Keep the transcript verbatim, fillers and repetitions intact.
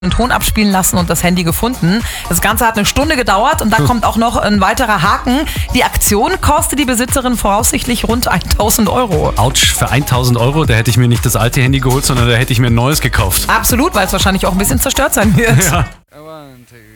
einen Ton abspielen lassen und das Handy gefunden. Das Ganze hat eine Stunde gedauert und da kommt auch noch ein weiterer Haken. Die Aktion kostet die Besitzerin voraussichtlich rund tausend Euro. Autsch, für tausend Euro, da hätte ich mir nicht das alte Handy geholt, sondern da hätte ich mir ein neues gekauft. Absolut, weil es wahrscheinlich auch ein bisschen zerstört sein wird. Ja. One, two.